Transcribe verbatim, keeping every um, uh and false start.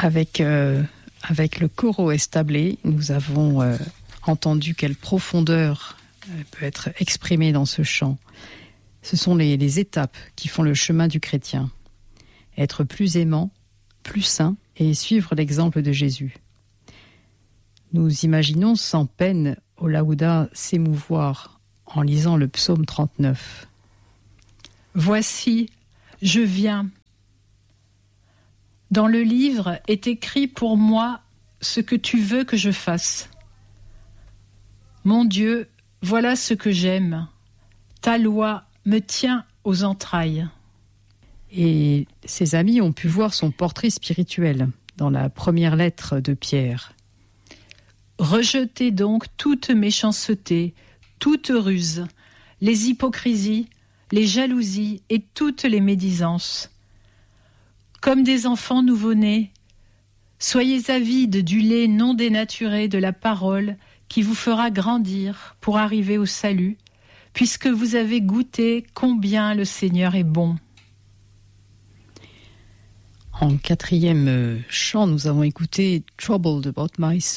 Avec, euh, avec le coro establé, nous avons euh, entendu quelle profondeur euh, peut être exprimée dans ce chant. Ce sont les, les étapes qui font le chemin du chrétien. Être plus aimant, plus saint et suivre l'exemple de Jésus. Nous imaginons sans peine Olaouda s'émouvoir en lisant le psaume trente-neuf. Voici, je viens. Dans le livre est écrit pour moi ce que tu veux que je fasse. Mon Dieu, voilà ce que j'aime. Ta loi me tient aux entrailles. Et ses amis ont pu voir son portrait spirituel dans la première lettre de Pierre. Rejetez donc toute méchanceté, toute ruse, les hypocrisies, les jalousies et toutes les médisances. Comme des enfants nouveau-nés, soyez avides du lait non dénaturé de la parole qui vous fera grandir pour arriver au salut, puisque vous avez goûté combien le Seigneur est bon. En quatrième chant, nous avons écouté « Troubled about my soul ».